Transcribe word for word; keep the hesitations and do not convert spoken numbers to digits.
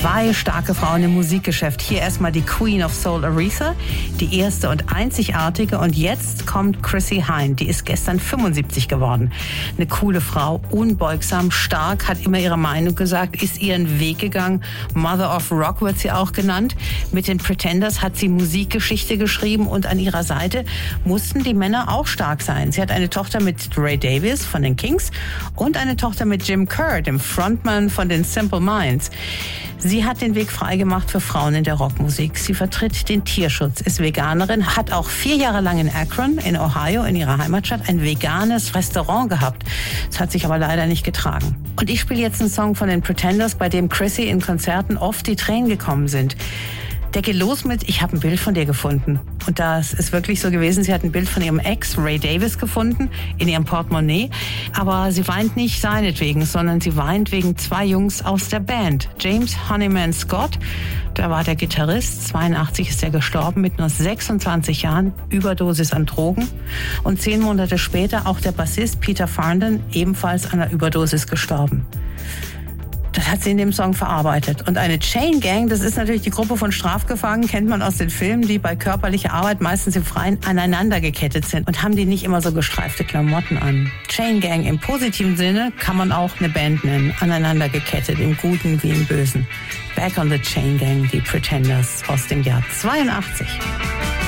Zwei starke Frauen im Musikgeschäft. Hier erstmal die Queen of Soul, Aretha, die erste und einzigartige. Und jetzt kommt Chrissie Hynde, die ist gestern fünfundsiebzig geworden. Eine coole Frau, unbeugsam, stark, hat immer ihre Meinung gesagt, ist ihren Weg gegangen. Mother of Rock wird sie auch genannt. Mit den Pretenders hat sie Musikgeschichte geschrieben und an ihrer Seite mussten die Männer auch stark sein. Sie hat eine Tochter mit Ray Davies von den Kings und eine Tochter mit Jim Kerr, dem Frontman von den Simple Minds. Sie hat den Weg freigemacht für Frauen in der Rockmusik. Sie vertritt den Tierschutz, ist Veganerin, hat auch vier Jahre lang in Akron, in Ohio, in ihrer Heimatstadt, ein veganes Restaurant gehabt. Das hat sich aber leider nicht getragen. Und ich spiele jetzt einen Song von den Pretenders, bei dem Chrissie in Konzerten oft die Tränen gekommen sind. Der geht los mit, ich habe ein Bild von dir gefunden. Und das ist wirklich so gewesen, sie hat ein Bild von ihrem Ex, Ray Davies, gefunden, in ihrem Portemonnaie. Aber sie weint nicht seinetwegen, sondern sie weint wegen zwei Jungs aus der Band. James Honeyman Scott, da war der Gitarrist, zweiundachtzig ist er gestorben, mit nur sechsundzwanzig Jahren, Überdosis an Drogen. Und zehn Monate später auch der Bassist Peter Farndon, ebenfalls an einer Überdosis gestorben. Das hat sie in dem Song verarbeitet. Und eine Chain Gang, das ist natürlich die Gruppe von Strafgefangenen, kennt man aus den Filmen, die bei körperlicher Arbeit meistens im Freien aneinander gekettet sind und haben die nicht immer so gestreifte Klamotten an. Chain Gang im positiven Sinne kann man auch eine Band nennen, aneinander gekettet, im Guten wie im Bösen. Back on the Chain Gang, die Pretenders aus dem Jahr zweiundachtzig.